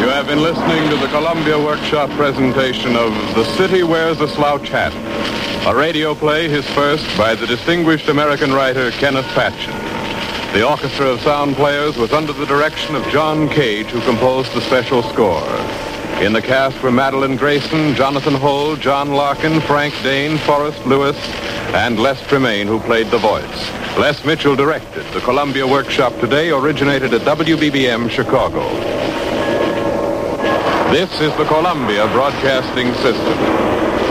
You have been listening to the Columbia Workshop presentation of The City Wears a Slouch Hat, a radio play, his first, by the distinguished American writer Kenneth Patchen. The orchestra of sound players was under the direction of John Cage, who composed the special score. In the cast were Madeline Grayson, Jonathan Hull, John Larkin, Frank Dane, Forrest Lewis, and Les Tremaine, who played the voice. Les Mitchell directed. The Columbia Workshop today originated at WBBM Chicago. This is the Columbia Broadcasting System.